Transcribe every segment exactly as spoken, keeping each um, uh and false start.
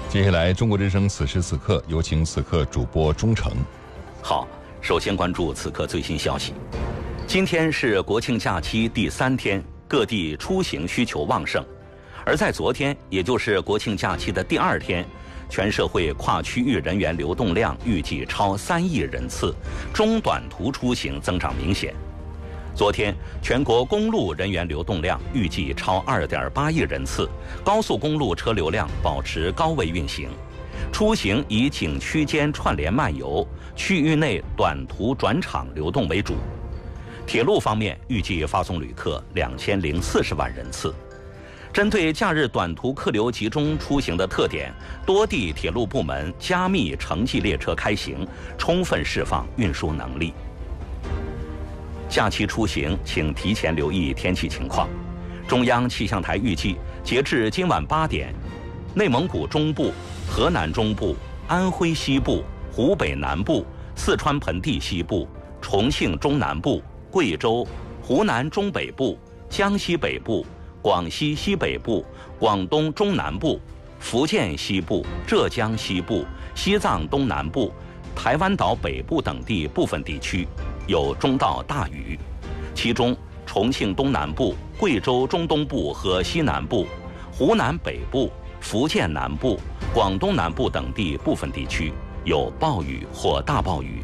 接下来，中国之声此时此刻有请此刻主播钟诚。 好，首先关注此刻最新消息。今天是国庆假期第三天，各地出行需求旺盛。而在昨天，也就是国庆假期的第二天，全社会跨区域人员流动量预计超三亿人次，中短途出行增长明显。昨天，全国公路人员流动量预计超二点八亿人次，高速公路车流量保持高位运行，出行以景区间串联漫游、区域内短途转场流动为主。铁路方面，预计发送旅客两千零四十万人次。针对假日短途客流集中出行的特点，多地铁路部门加密城际列车开行，充分释放运输能力。假期出行，请提前留意天气情况。中央气象台预计，截至今晚八点，内蒙古中部、河南中部、安徽西部、湖北南部、四川盆地西部、重庆中南部、贵州、湖南中北部、江西北部、广西西北部、广东中南部、福建西部、浙江西部、西藏东南部、台湾岛北部等地部分地区有中到大雨，其中重庆东南部、贵州中东部和西南部、湖南北部、福建南部、广东南部等地部分地区有暴雨或大暴雨。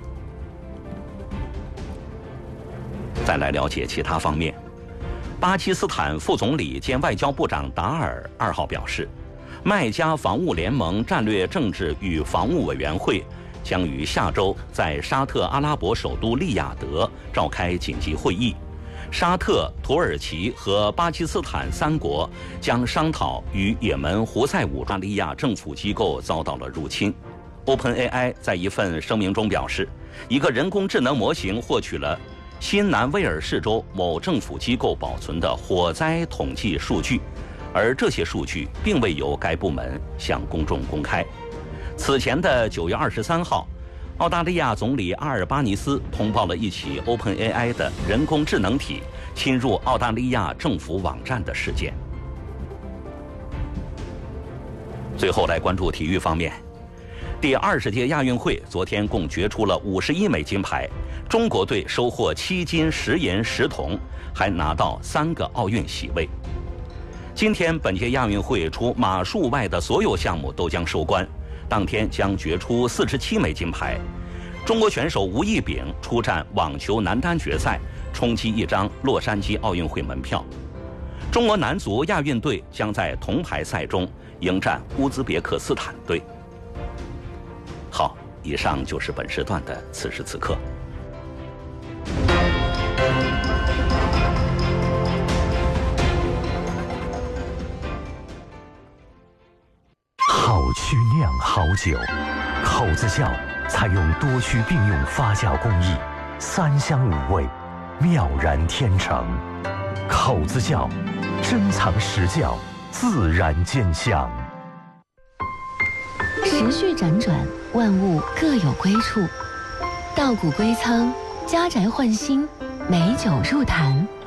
再来了解其他方面。巴基斯坦副总理兼外交部长达尔二号表示，麦加防务联盟战略政治与防务委员会将于下周在沙特阿拉伯首都利雅得召开紧急会议。沙特、土耳其和巴基斯坦三国将商讨与也门胡塞武装利亚政府机构遭到了入侵。OpenAI 在一份声明中表示，一个人工智能模型获取了新南威尔士州某政府机构保存的火灾统计数据，而这些数据并未由该部门向公众公开。此前的九月二十三号，澳大利亚总理阿尔巴尼斯通报了一起 OpenAI 的人工智能体侵入澳大利亚政府网站的事件。最后来关注体育方面。第二十届亚运会昨天共决出了五十一枚金牌，中国队收获七金十银十铜，还拿到三个奥运席位。今天本届亚运会除马术外的所有项目都将收官，当天将决出四十七枚金牌。中国选手吴亦丙出战网球男单决赛，冲击一张洛杉矶奥运会门票。中国男足亚运队将在铜牌赛中迎战乌兹别克斯坦队。好，以上就是本时段的此时此刻。 好曲酿好酒，口子窖采用多区并用发酵工艺，三香五味，妙然天成。口子窖，珍藏实窖，自然兼香。 时序辗转，万物各有归处。稻谷归仓，家宅换新，美酒入坛。